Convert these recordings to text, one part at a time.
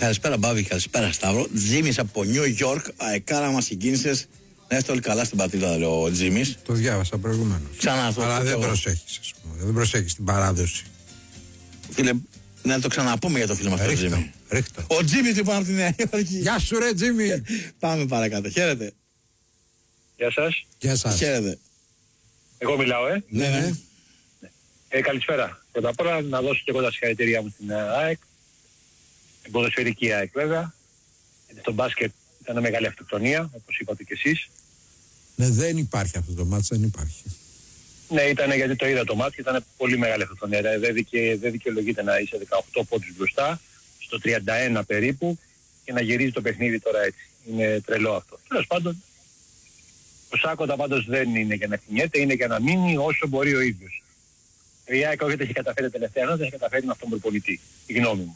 Καλησπέρα Μπάβη, καλησπέρα Σταύρο. Τζίμις από Νιου Γιόρκ, αεκάρα μας συγκίνησες. Να είστε όλοι καλά στην πατρίδα, λέει ο Τζίμις. Το διάβασα προηγουμένως. Αλλά δεν προσέχεις, ας πούμε. Δεν προσέχεις την παράδοση. Φίλε, να το ξαναπούμε για το φίλο μας τον Τζίμι. Ρίχτω. Ο Τζίμις λοιπόν από τη Νέα Υόρκη. Γεια σου ρε Τζίμι. Πάμε παρακάτω. Χαίρετε. Γεια σας. Γεια σας. Χαίρετε. Εγώ μιλάω, Ναι. Καλησπέρα. Πρώτα απ' όλα να δώσω και εγώ τα συγχαρητήριά μου στην ΑΕΚ. Την ποδοσφαιρική ΑΕΚ βέβαια. Γιατί στο μπάσκετ ήταν μεγάλη αυτοκτονία, όπως είπατε κι εσείς. Ναι, δεν υπάρχει αυτό το μάτς, δεν υπάρχει. Ναι, ήταν γιατί το είδα το μάτς και ήταν πολύ μεγάλη αυτοκτονία. Δεν δικαιολογείται να είσαι 18 πόντους μπροστά, στο 31 περίπου, και να γυρίζει το παιχνίδι τώρα έτσι. Είναι τρελό αυτό. Τέλος πάντων, ο Σάκοντα πάντως δεν είναι για να θυμιέται, είναι για να μείνει όσο μπορεί ο ίδιος. Η ΑΕΚ όχι έχει καταφέρει τελευταία, ενώ δεν έχει καταφέρει με αυτόν τον προπονητή. Η γνώμη μου.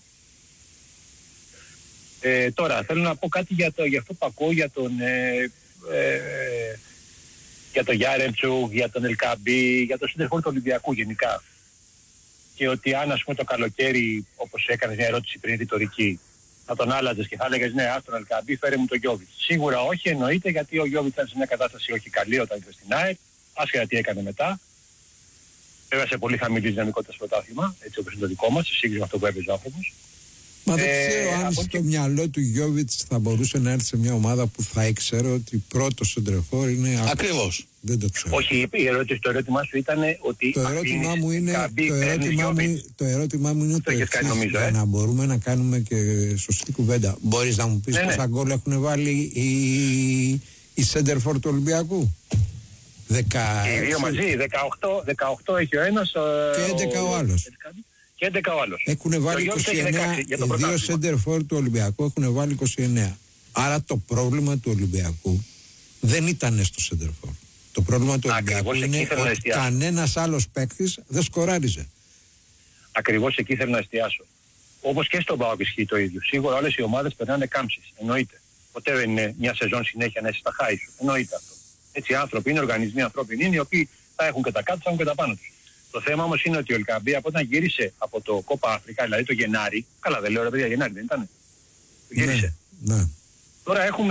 Τώρα θέλω να πω κάτι για αυτό που ακούω για τον Γιάρεμτσουκ, για τον Ελκαμπή, για τον σύντερφορ του Ολυμπιακού γενικά. Και ότι αν ας πούμε το καλοκαίρι, όπως έκανες μια ερώτηση πριν ρητορική, θα τον άλλαζες και θα έλεγες ναι, ας τον Ελκαμπή, φέρε μου τον Γιώβιτς. Σίγουρα όχι, εννοείται, γιατί ο Γιώβιτς ήταν σε μια κατάσταση όχι καλή όταν ήρθε στην ΑΕΚ, άσχετα τι έκανε μετά. Βέβαια σε πολύ χαμηλή δυναμικότητα στο πρωτάθλημα, έτσι όπως είναι το δικό μας, σε σύγκριση με αυτό που έπαιζε ο άνθρωπος. Μα δεν ξέρω αν στο μυαλό του Γιώβιτς θα μπορούσε να έρθει σε μια ομάδα που θα ήξερε ότι πρώτος σεντρεφόρ είναι... Ακριβώς. Δεν το ξέρω. Όχι, το ερώτημά σου ήταν ότι... Το ερώτημά μου είναι το εξής, για να μπορούμε να κάνουμε και σωστή κουβέντα. Μπορείς να μου πεις πόσα γκολ έχουν βάλει οι σέντερφορ του Ολυμπιακού? Και οι δύο μαζί, 18 έχει ο ένας και 11 ο άλλος. Και 11 ο άλλος. Έχουν βάλει 29, οι δύο σέντερφορ του Ολυμπιακού έχουν βάλει 29. Άρα το πρόβλημα του Ολυμπιακού δεν ήταν στο σέντερφορ. Το πρόβλημα του Ολυμπιακού είναι ότι κανένας άλλος παίκτης δεν σκοράριζε. Ακριβώς εκεί θέλω να εστιάσω. Όπως και στον ΠΑΟΚ ισχύει το ίδιο. Σίγουρα όλες οι ομάδες περνάνε κάμψεις. Εννοείται. Ποτέ δεν είναι μια σεζόν συνέχεια να είσαι στα χάη σου. Εννοείται αυτό. Έτσι άνθρωποι είναι, οργανισμοί ανθρώπινοι είναι, οι οποίοι θα έχουν και τα κάτω, θα έχουν και τα πάνω τους. Το θέμα όμως είναι ότι ο Ελκαμπή από όταν γύρισε από το Κόπα Αφρικά, δηλαδή το Γενάρη, καλά δεν λέω ρε παιδιά, Γενάρη δεν ήτανε? Γύρισε. Ναι. Τώρα έχουμε